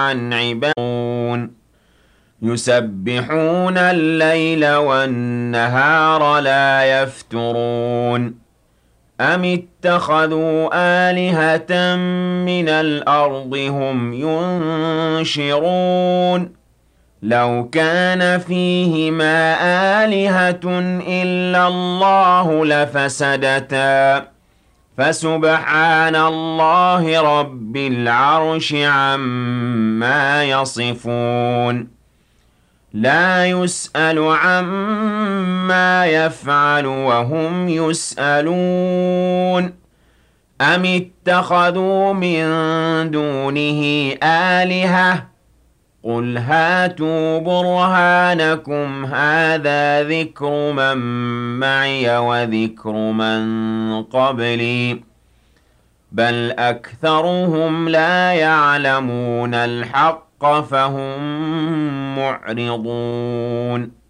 عن عبادون يسبحون الليل والنهار لا يفترون أم اتخذوا آلهة من الأرض هم ينشرون لو كان فيهما آلهة إلا الله لفسدتا فسبحان الله رب العرش عما يصفون لا يسأل عما يفعل وهم يسألون أم اتخذوا من دونه آلهة قل هاتوا برهانكم هذا ذكر من معي وذكر من قبلي بل أكثرهم لا يعلمون الحق فهم معرضون